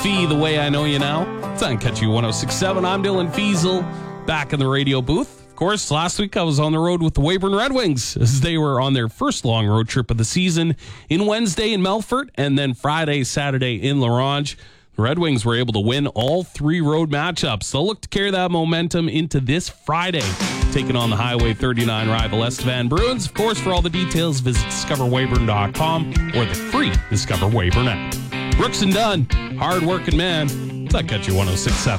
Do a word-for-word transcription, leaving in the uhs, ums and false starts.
Fee, The Way I Know You Now. It's on Catch You one oh six point seven. I'm Dylan Fiesel, back in the radio booth. Of course, last week I was on the road with the Weyburn Red Wings as they were on their first long road trip of the season in Wednesday in Melfort and then Friday, Saturday in La Ronge. The Red Wings were able to win all three road matchups. They'll look to carry that momentum into this Friday, taking on the Highway thirty-nine rival Estevan Bruins. Of course, for all the details, visit discover weyburn dot com or the free Discover Weyburn app. Brooks and Dunn, hard-working man. It's on Catch You one oh six point seven.